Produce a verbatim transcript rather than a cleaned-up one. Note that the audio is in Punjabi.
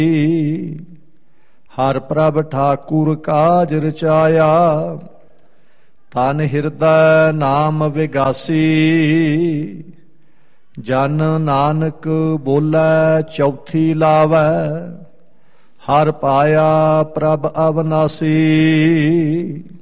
ਹਰ ਪ੍ਰਭ ਠਾਕੁਰ ਕਾਜ ਰਚਾਇਆ, ਤਨ ਹਿਰਦੈ ਨਾਮ ਵਿਗਾਸੀ। ਜਨ ਨਾਨਕ ਬੋਲੇ ਚੌਥੀ ਲਾਵੈ, ਹਰ ਪਾਇਆ ਪ੍ਰਭ ਅਵਨਾਸੀ।